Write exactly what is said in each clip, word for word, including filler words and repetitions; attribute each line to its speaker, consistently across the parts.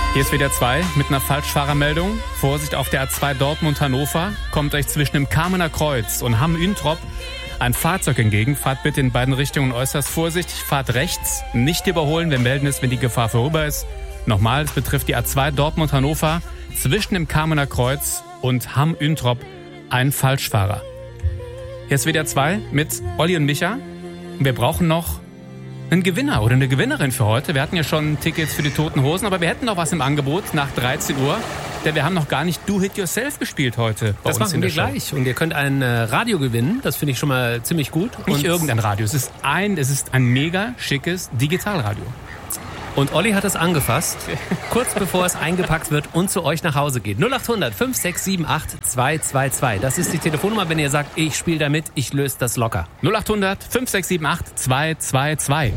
Speaker 1: Hier ist W D R zwei mit einer Falschfahrermeldung. Vorsicht auf der A zwei Dortmund-Hannover. Kommt euch zwischen dem Kamener Kreuz und Hamm-Üntrop ein Fahrzeug entgegen. Fahrt bitte in beiden Richtungen äußerst vorsichtig. Fahrt rechts, nicht überholen. Wir melden es, wenn die Gefahr vorüber ist. Nochmal, es betrifft die A zwei Dortmund-Hannover. Zwischen dem Kamener Kreuz und Hamm-Üntrop ein Falschfahrer. Hier ist W D R zwei mit Olli und Micha. Wir brauchen noch einen Gewinner oder eine Gewinnerin für heute. Wir hatten ja schon Tickets für die Toten Hosen, aber wir hätten noch was im Angebot nach dreizehn Uhr. Denn wir haben noch gar nicht Do It Yourself gespielt heute.
Speaker 2: Das machen wir gleich. Und ihr könnt ein äh, Radio gewinnen. Das finde ich schon mal ziemlich gut.
Speaker 1: Nicht
Speaker 2: und
Speaker 1: irgendein Radio. Es ist ein, es ist ein mega schickes Digitalradio.
Speaker 2: Und Olli hat es angefasst, kurz bevor es eingepackt wird und zu euch nach Hause geht. null acht hundert fünf sechs sieben acht zwei zwei zwei. Das ist die Telefonnummer, wenn ihr sagt, ich spiele damit, ich löse das locker.
Speaker 1: null acht hundert fünf sechs sieben acht zwei zwei zwei.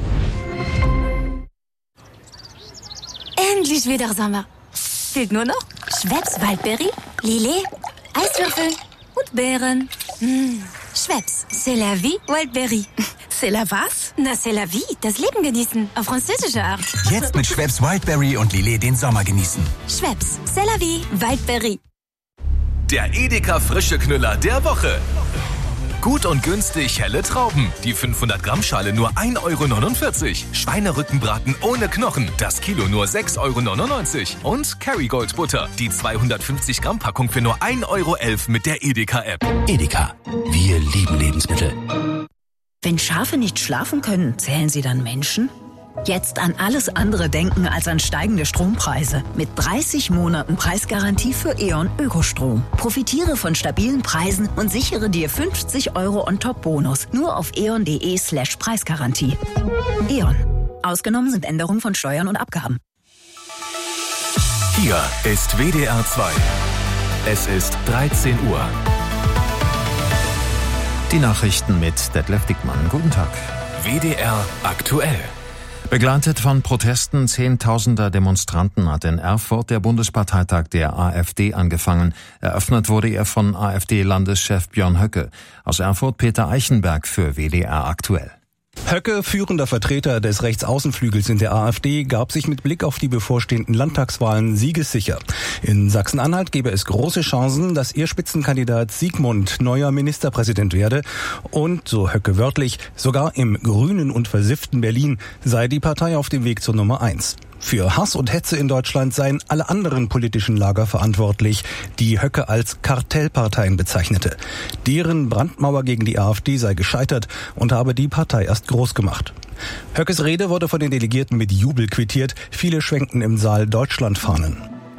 Speaker 3: Endlich wieder Sommer. Fehlt nur noch Schweppes Waldbeere, Lillet, Eiswürfel und Beeren. Mmh. Schweppes, c'est la vie, Wildberry.
Speaker 4: C'est la was?
Speaker 3: Na, c'est la vie, das Leben genießen, auf französische Art.
Speaker 5: Jetzt mit Schweppes Wildberry und Lillet den Sommer genießen.
Speaker 3: Schweppes, c'est la vie, Wildberry.
Speaker 6: Der Edeka frische Knüller der Woche. Gut und günstig helle Trauben. Die fünfhundert Gramm Schale nur ein Euro neunundvierzig. Schweinerückenbraten ohne Knochen. Das Kilo nur sechs Euro neunundneunzig. Und Kerrygold Butter. Die zweihundertfünfzig Gramm Packung für nur ein Euro elf mit der Edeka-App.
Speaker 5: Edeka. Wir lieben Lebensmittel.
Speaker 4: Wenn Schafe nicht schlafen können, zählen sie dann Menschen? Jetzt an alles andere denken als an steigende Strompreise. Mit dreißig Monaten Preisgarantie für E.ON Ökostrom. Profitiere von stabilen Preisen und sichere dir fünfzig Euro On-Top-Bonus. Nur auf eon.de slash Preisgarantie. E.ON. Ausgenommen sind Änderungen von Steuern und Abgaben.
Speaker 6: Hier ist W D R zwei. Es ist dreizehn Uhr.
Speaker 7: Die Nachrichten mit Detlef Dickmann. Guten Tag.
Speaker 6: W D R aktuell.
Speaker 7: Begleitet von Protesten zehntausender Demonstranten hat in Erfurt der Bundesparteitag der AfD angefangen. Eröffnet wurde er von AfD-Landeschef Björn Höcke. Aus Erfurt Peter Eichenberg für W D R aktuell.
Speaker 8: Höcke, führender Vertreter des Rechtsaußenflügels in der AfD, gab sich mit Blick auf die bevorstehenden Landtagswahlen siegessicher. In Sachsen-Anhalt gebe es große Chancen, dass ihr Spitzenkandidat Sigmund neuer Ministerpräsident werde. Und, so Höcke wörtlich, sogar im grünen und versifften Berlin sei die Partei auf dem Weg zur Nummer eins. Für Hass und Hetze in Deutschland seien alle anderen politischen Lager verantwortlich, die Höcke als Kartellparteien bezeichnete. Deren Brandmauer gegen die AfD sei gescheitert und habe die Partei erst groß gemacht. Höckes Rede wurde von den Delegierten mit Jubel quittiert. Viele schwenkten im Saal Deutschlandfahnen.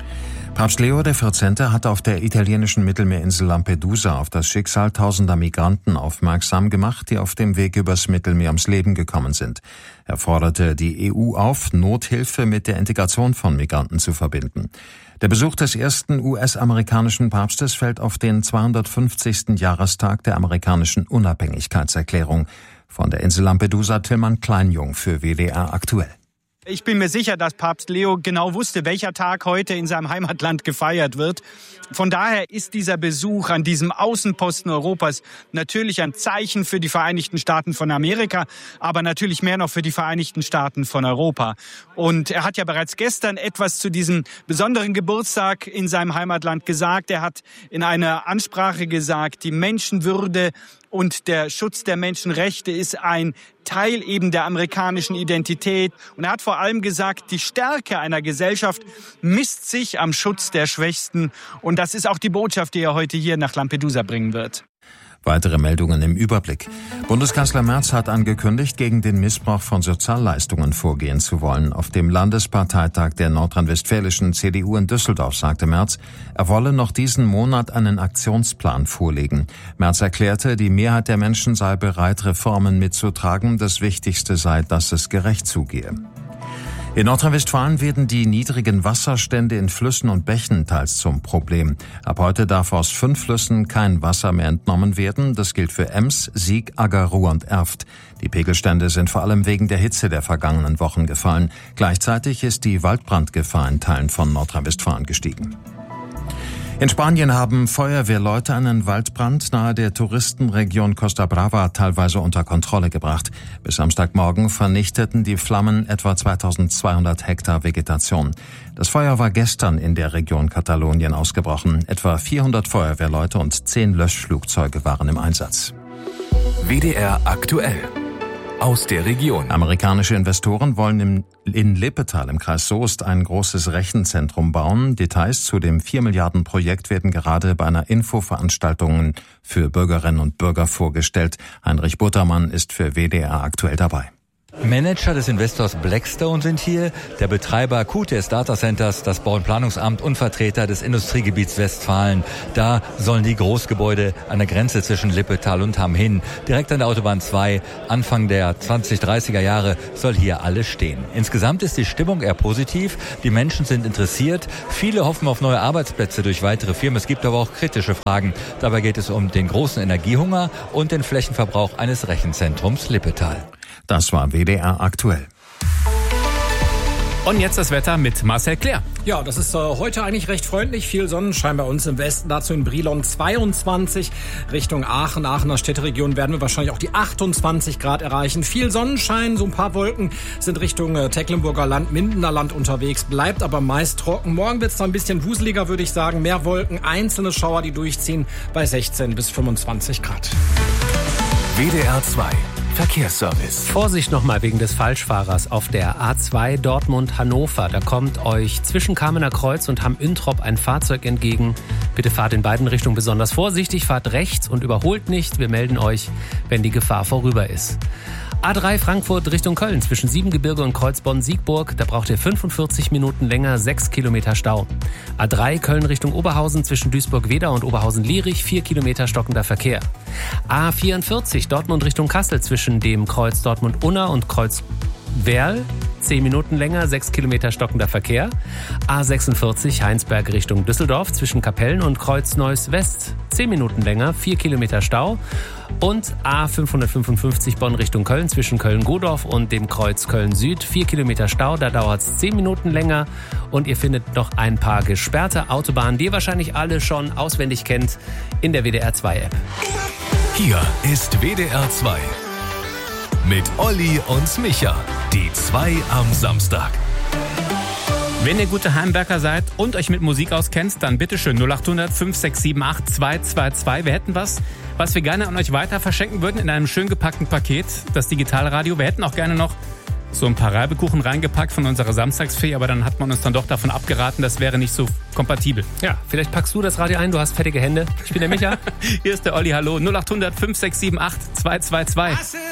Speaker 7: Papst Leo der vierzehnte hat auf der italienischen Mittelmeerinsel Lampedusa auf das Schicksal tausender Migranten aufmerksam gemacht, die auf dem Weg übers Mittelmeer ums Leben gekommen sind. Er forderte die E U auf, Nothilfe mit der Integration von Migranten zu verbinden. Der Besuch des ersten U S-amerikanischen Papstes fällt auf den zweihundertfünfzigsten Jahrestag der amerikanischen Unabhängigkeitserklärung. Von der Insel Lampedusa Tillmann Kleinjung für W D R aktuell.
Speaker 9: Ich bin mir sicher, dass Papst Leo genau wusste, welcher Tag heute in seinem Heimatland gefeiert wird. Von daher ist dieser Besuch an diesem Außenposten Europas natürlich ein Zeichen für die Vereinigten Staaten von Amerika, aber natürlich mehr noch für die Vereinigten Staaten von Europa. Und er hat ja bereits gestern etwas zu diesem besonderen Geburtstag in seinem Heimatland gesagt. Er hat in einer Ansprache gesagt, die Menschenwürde und der Schutz der Menschenrechte ist ein Teil eben der amerikanischen Identität. Und er hat vor allem gesagt, die Stärke einer Gesellschaft misst sich am Schutz der Schwächsten. Und das ist auch die Botschaft, die er heute hier nach Lampedusa bringen wird.
Speaker 7: Weitere Meldungen im Überblick. Bundeskanzler Merz hat angekündigt, gegen den Missbrauch von Sozialleistungen vorgehen zu wollen. Auf dem Landesparteitag der nordrhein-westfälischen C D U in Düsseldorf sagte Merz, er wolle noch diesen Monat einen Aktionsplan vorlegen. Merz erklärte, die Mehrheit der Menschen sei bereit, Reformen mitzutragen. Das Wichtigste sei, dass es gerecht zugehe. In Nordrhein-Westfalen werden die niedrigen Wasserstände in Flüssen und Bächen teils zum Problem. Ab heute darf aus fünf Flüssen kein Wasser mehr entnommen werden. Das gilt für Ems, Sieg, Agger, Ruhr und Erft. Die Pegelstände sind vor allem wegen der Hitze der vergangenen Wochen gefallen. Gleichzeitig ist die Waldbrandgefahr in Teilen von Nordrhein-Westfalen gestiegen. In Spanien haben Feuerwehrleute einen Waldbrand nahe der Touristenregion Costa Brava teilweise unter Kontrolle gebracht. Bis Samstagmorgen vernichteten die Flammen etwa zweitausendzweihundert Hektar Vegetation. Das Feuer war gestern in der Region Katalonien ausgebrochen. Etwa vierhundert Feuerwehrleute und zehn Löschflugzeuge waren im Einsatz.
Speaker 6: W D R aktuell. Aus der Region.
Speaker 7: Amerikanische Investoren wollen im, in Lippetal im Kreis Soest ein großes Rechenzentrum bauen. Details zu dem vier Milliarden Projekt werden gerade bei einer Infoveranstaltung für Bürgerinnen und Bürger vorgestellt. Heinrich Buttermann ist für W D R aktuell dabei.
Speaker 10: Manager des Investors Blackstone sind hier, der Betreiber Q T S Data Centers, das Bau- und Planungsamt und Vertreter des Industriegebiets Westfalen. Da sollen die Großgebäude an der Grenze zwischen Lippetal und Hamm hin. Direkt an der Autobahn zwei, Anfang der zwanzig dreißiger Jahre, soll hier alles stehen. Insgesamt ist die Stimmung eher positiv, die Menschen sind interessiert, viele hoffen auf neue Arbeitsplätze durch weitere Firmen. Es gibt aber auch kritische Fragen. Dabei geht es um den großen Energiehunger und den Flächenverbrauch eines Rechenzentrums Lippetal.
Speaker 7: Das war W D R aktuell.
Speaker 1: Und jetzt das Wetter mit Marcel Claire.
Speaker 11: Ja, das ist äh, heute eigentlich recht freundlich. Viel Sonnenschein bei uns im Westen. Dazu in Brilon zweiundzwanzig. Richtung Aachen, Aachener Städteregion werden wir wahrscheinlich auch die achtundzwanzig Grad erreichen. Viel Sonnenschein, so ein paar Wolken sind Richtung äh, Tecklenburger Land, Mindener Land unterwegs. Bleibt aber meist trocken. Morgen wird es noch ein bisschen wuseliger, würde ich sagen. Mehr Wolken, einzelne Schauer, die durchziehen bei sechzehn bis fünfundzwanzig Grad.
Speaker 6: W D R zwei. Verkehrsservice.
Speaker 2: Vorsicht nochmal wegen des Falschfahrers auf der A zwei Dortmund-Hannover. Da kommt euch zwischen Kamener Kreuz und Hamm-Üntrop ein Fahrzeug entgegen. Bitte fahrt in beiden Richtungen besonders vorsichtig, fahrt rechts und überholt nicht. Wir melden euch, wenn die Gefahr vorüber ist. A drei Frankfurt Richtung Köln zwischen Siebengebirge und Kreuzbonn-Siegburg. Da braucht ihr fünfundvierzig Minuten länger, sechs Kilometer Stau. A drei Köln Richtung Oberhausen zwischen Duisburg-Wedau und Oberhausen-Lierich, vier Kilometer stockender Verkehr. A vierundvierzig Dortmund Richtung Kassel zwischen dem Kreuz Dortmund-Unna und Kreuz Werl, zehn Minuten länger, sechs Kilometer stockender Verkehr. A sechsundvierzig Heinsberg Richtung Düsseldorf zwischen Kapellen und Kreuz Neuss West, zehn Minuten länger, vier Kilometer Stau. Und A fünfhundertfünfundfünfzig Bonn Richtung Köln zwischen Köln-Godorf und dem Kreuz Köln-Süd, vier Kilometer Stau, da dauert es zehn Minuten länger. Und ihr findet noch ein paar gesperrte Autobahnen, die ihr wahrscheinlich alle schon auswendig kennt, in der W D R zwei App.
Speaker 6: Hier ist W D R zwei. Mit Olli und Micha. Die zwei am Samstag.
Speaker 1: Wenn ihr gute Heimwerker seid und euch mit Musik auskennt, dann bitteschön null acht hundert fünf sechs sieben acht zwei zwei zwei. Wir hätten was, was wir gerne an euch weiter verschenken würden in einem schön gepackten Paket, das Digitalradio. Wir hätten auch gerne noch so ein paar Reibekuchen reingepackt von unserer Samstagsfee, aber dann hat man uns dann doch davon abgeraten, das wäre nicht so kompatibel.
Speaker 2: Ja, vielleicht packst du das Radio ein, du hast fettige Hände. Ich bin der Micha.
Speaker 1: Hier ist der Olli, hallo. null acht hundert fünf sechs sieben acht zwei zwei zwei.